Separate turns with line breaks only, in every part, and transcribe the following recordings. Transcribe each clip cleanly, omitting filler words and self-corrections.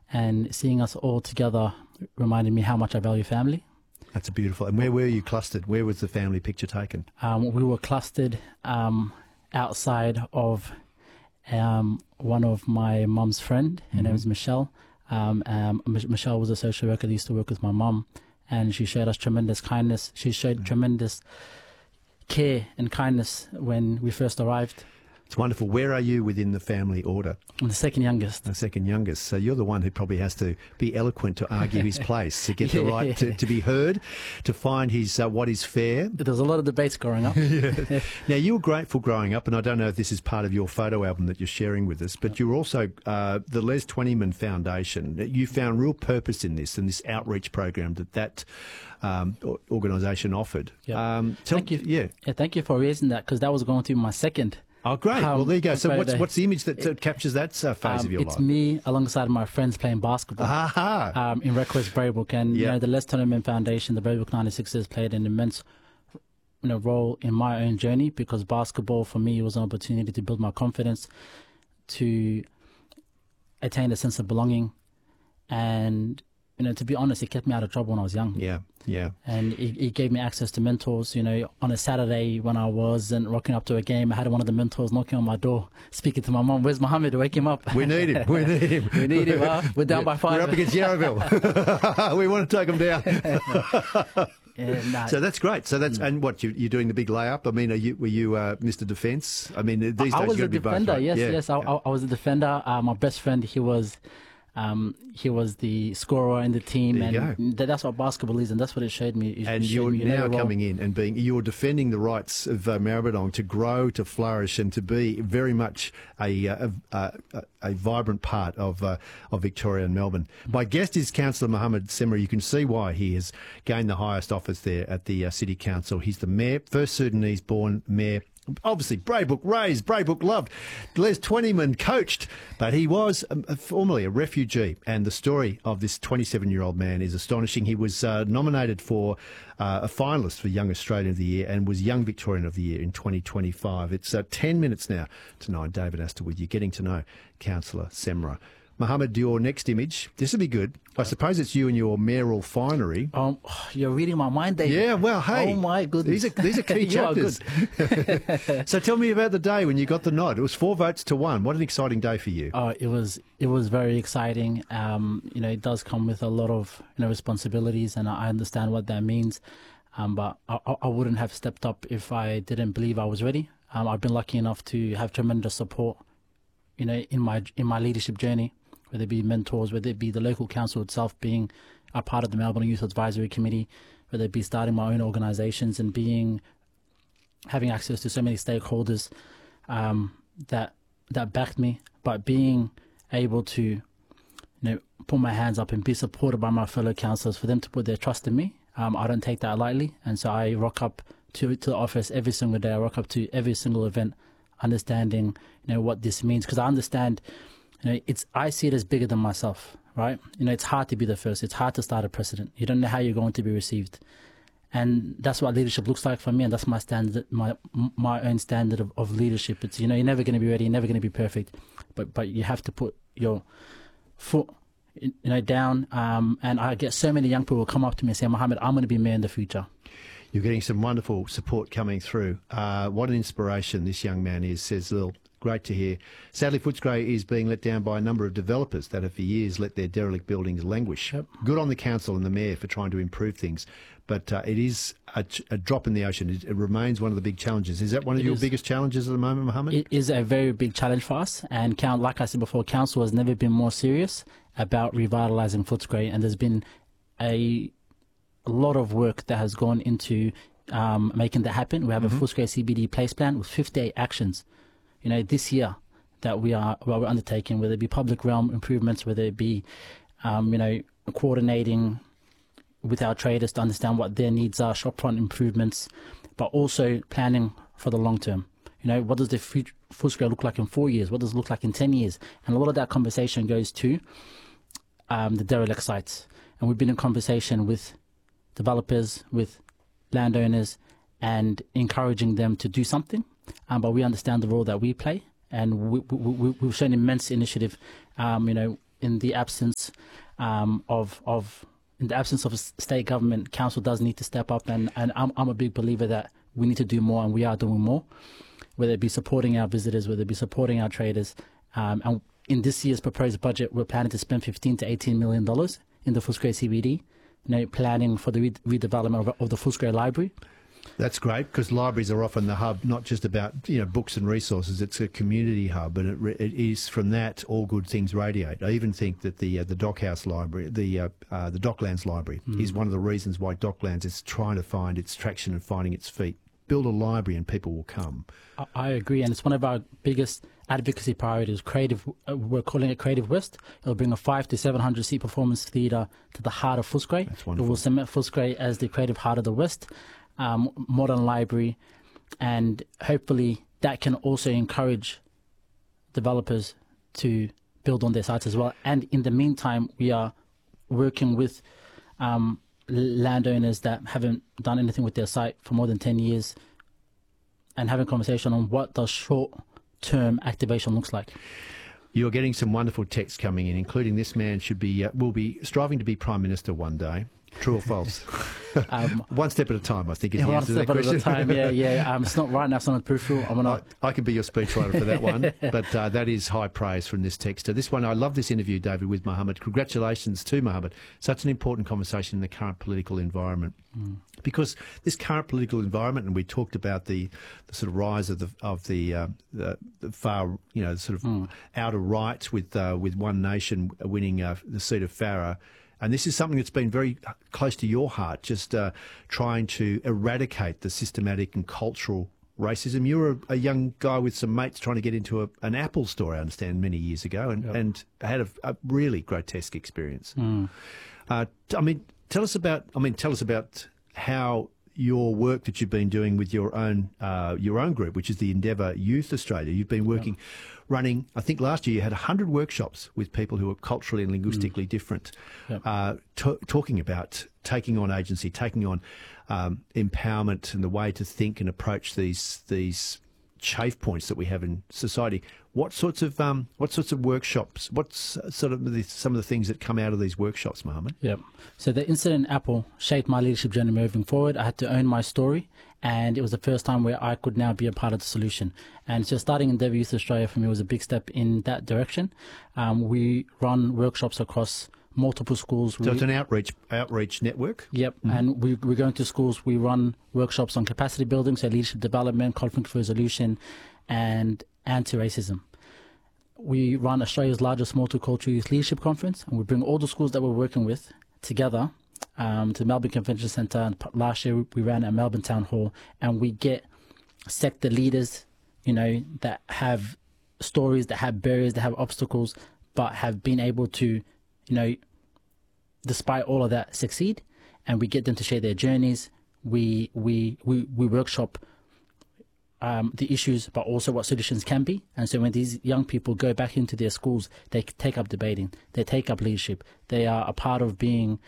and seeing us all together reminded me how much I value family.
That's beautiful. And where were you clustered? Where was the family picture taken?
We were clustered outside of one of my mum's friend. Her name is Michelle. Michelle was a social worker that used to work with my mum, and she showed us tremendous kindness. She showed tremendous care and kindness when we first arrived.
It's wonderful. Where are you within the family order?
I'm the second youngest.
The second youngest. So you're the one who probably has to be eloquent to argue his place, to get the right to be heard, to find his what is fair.
There's a lot of debates growing up.
Now, you were grateful growing up, and I don't know if this is part of your photo album that you're sharing with us, but you were also the Les Twentyman Foundation. You found real purpose in this outreach program that organisation offered.
Yep. Thank you.
Yeah,
thank you for raising that, because that was going through my second.
Oh, great. Well, there you go. So what's the image that captures that phase of your life?
It's me alongside my friends playing basketball in Redcrest Braybrook. And you know, the Les Twentyman Foundation, the Braybrook 96ers, played an immense role in my own journey, because basketball for me was an opportunity to build my confidence, to attain a sense of belonging, and to be honest, it kept me out of trouble when I was young.
Yeah.
And it gave me access to mentors. On a Saturday when I wasn't rocking up to a game, I had one of the mentors knocking on my door, speaking to my mum. Where's Mohammed? Wake him up.
We need him. We need him.
We need him. We're down by 5.
We're up against Yarraville. We want to take him down. So that's great. So that's and what you're doing the big layup. I mean, were you Mr. Defence? I mean, these days
I was
you've got
a
to be
defender.
both, right?
Yes. I was a defender. My best friend, he was the scorer in the team, and that's what basketball is, and that's what it showed me.
You're now coming in and you're defending the rights of Maribyrnong to grow, to flourish, and to be very much a vibrant part of Victoria and Melbourne. My guest is Councillor Mohammed Semrau. You can see why he has gained the highest office there at the City Council. He's the mayor, first Sudanese-born mayor. Obviously, Braybrook raised, Braybrook loved. Les Twentyman coached, but he was formerly a refugee. And the story of this 27-year-old man is astonishing. He was nominated for a finalist for Young Australian of the Year and was Young Victorian of the Year in 2025. It's 10 minutes now to 9. David Astor with you, getting to know Councillor Semrau. Mohammed, your next image, this will be good. I suppose it's you and your mayoral finery.
You're reading my mind, David.
Yeah, well, hey.
Oh, my goodness.
These are key chapters. So tell me about the day when you got the nod. It was 4 votes to 1. What an exciting day for you.
It was very exciting. It does come with a lot of responsibilities, and I understand what that means. But I wouldn't have stepped up if I didn't believe I was ready. I've been lucky enough to have tremendous support, in my leadership journey, whether it be mentors, whether it be the local council itself being a part of the Melbourne Youth Advisory Committee, whether it be starting my own organisations and having access to so many stakeholders that backed me, but being able to put my hands up and be supported by my fellow councillors, for them to put their trust in me. I don't take that lightly, and so I rock up to the office every single day. I rock up to every single event, understanding what this means, because I understand. I see it as bigger than myself, right? It's hard to be the first. It's hard to start a precedent. You don't know how you're going to be received. And that's what leadership looks like for me, and that's my standard, my own standard of leadership. It's, you're never going to be ready, you're never going to be perfect, but you have to put your foot, down. And I get so many young people come up to me and say, Mohammed, I'm going to be mayor in the future.
You're getting some wonderful support coming through. What an inspiration this young man is, says Lil. Great to hear. Sadly, Footscray is being let down by a number of developers that have for years let their derelict buildings languish. Yep. Good on the council and the mayor for trying to improve things, but it is a drop in the ocean. It remains one of the big challenges. Is that one of your biggest challenges at the moment, Mohammed?
It is a very big challenge for us, and like I said before, council has never been more serious about revitalising Footscray, and there's been a lot of work that has gone into making that happen. We have a Footscray CBD place plan with 58 actions. This year that we're undertaking, whether it be public realm improvements, whether it be, coordinating with our traders to understand what their needs are, shopfront improvements, but also planning for the long term. What does the Footscray look like in 4 years? What does it look like in 10 years? And a lot of that conversation goes to the derelict sites. And we've been in conversation with developers, with landowners, and encouraging them to do something. But we understand the role that we play, and we've shown immense initiative, in the absence in the absence of a state government, council does need to step up, and I'm a big believer that we need to do more, and we are doing more, whether it be supporting our visitors, whether it be supporting our traders. And in this year's proposed budget, we're planning to spend $15 to $18 million in the Footscray CBD, planning for the redevelopment of the Footscray Library.
That's great, because libraries are often the hub, not just about books and resources. It's a community hub, and it is from that all good things radiate. I even think that the Dockhouse Library, the Docklands Library, is one of the reasons why Docklands is trying to find its traction and finding its feet. Build a library and people will come.
I agree, and it's one of our biggest advocacy priorities. We're calling it Creative West. It'll bring a 500 to 700 seat performance theatre to the heart of Footscray.
That's wonderful.
It will cement Footscray as the creative heart of the West. Modern library, and hopefully that can also encourage developers to build on their sites as well. And in the meantime, we are working with landowners that haven't done anything with their site for more than 10 years and having a conversation on what the short-term activation looks like.
You're getting some wonderful texts coming in, including this man will be striving to be Prime Minister one day. True or false? One step at a time, I think, is the answer to that question.
One step at a time, yeah. It's not right now, it's not a peripheral.
I can be your speechwriter for that one, but that is high praise from this texter. This one, I love this interview, David, with Mohammed. Congratulations to Mohammed. Such an important conversation in the current political environment. Because this current political environment, and we talked about the sort of rise of the far, sort of outer right with One Nation winning the seat of Farah. And this is something that's been very close to your heart, just trying to eradicate the systematic and cultural racism. You were a young guy with some mates trying to get into an Apple store, I understand, many years ago, and had a really grotesque experience. Tell us about how your work that you've been doing with your own group, which is the Endeavour Youth Australia. You've been running, I think last year you had 100 workshops with people who are culturally and linguistically different, talking about taking on agency, taking on empowerment and the way to think and approach these chafe points that we have in society. What sorts of workshops? What's some of the things that come out of these workshops, Mohammed?
Yep. So the incident in Apple shaped my leadership journey moving forward. I had to own my story, and it was the first time where I could now be a part of the solution. And so starting Endeavour Youth Australia for me was a big step in that direction. We run workshops across multiple schools.
So it's an outreach network?
Yep. And we go into schools. We run workshops on capacity building, so leadership development, conflict resolution, and anti-racism. We run Australia's largest multicultural youth leadership conference, and we bring all the schools that we're working with together to the Melbourne Convention Centre. And last year we ran at Melbourne Town Hall, and we get sector leaders, that have stories, that have barriers, that have obstacles, but have been able to, despite all of that, succeed. And we get them to share their journeys. We workshop the issues, but also what solutions can be. And so when these young people go back into their schools, they take up debating, they take up leadership. They are a part of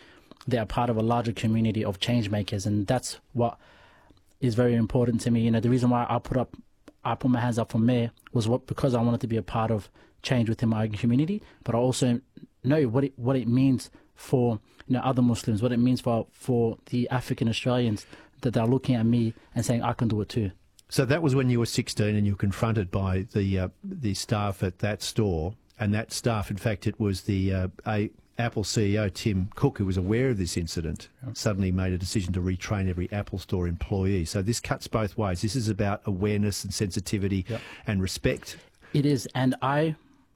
a larger community of change makers, and that's what is very important to me. The reason why I put my hands up for mayor was because I wanted to be a part of change within my own community, but I also know what it means for other Muslims, what it means for the African Australians, that they're looking at me and saying I can do it too.
So that was when you were 16 and you were confronted by the staff at that store, and that staff, in fact, it was the Apple CEO, Tim Cook, who was aware of this incident, suddenly made a decision to retrain every Apple Store employee. So this cuts both ways. This is about awareness and sensitivity and respect. It
is, and I,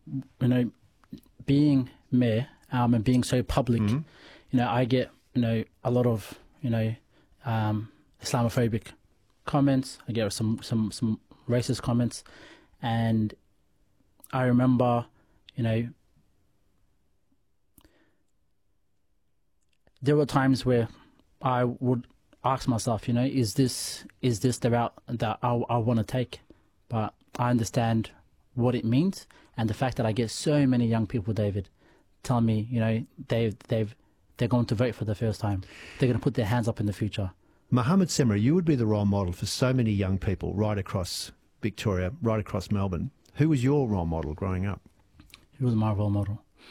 being mayor and being so public, I get, a lot of, Islamophobic comments. I get some racist comments, and I remember, there were times where I would ask myself, is this the route that I want to take? But I understand what it means, and the fact that I get so many young people, David, tell me, they're going to vote for the first time. They're going to put their hands up in the future.
Mohammed Semra, you would be the role model for so many young people right across Victoria, right across Melbourne. Who was your role model growing up?
He was my role model.